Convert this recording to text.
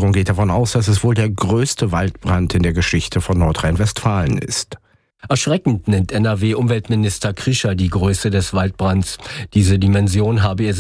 Regierung geht davon aus, dass es wohl der größte Waldbrand in der Geschichte von Nordrhein-Westfalen ist. Erschreckend nennt NRW-Umweltminister Krischer die Größe des Waldbrands. Diese Dimension habe er